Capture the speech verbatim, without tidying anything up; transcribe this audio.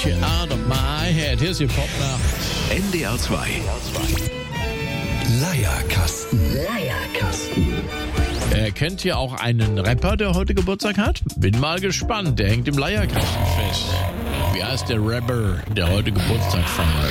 get you out of my head. Hier ist die Popnacht. N D R zwei. Leierkasten. Leierkasten. Äh, kennt ihr auch einen Rapper, der heute Geburtstag hat? Bin mal gespannt. Der hängt im Leierkasten fest. Wie heißt der Rapper, der heute Geburtstag feiert?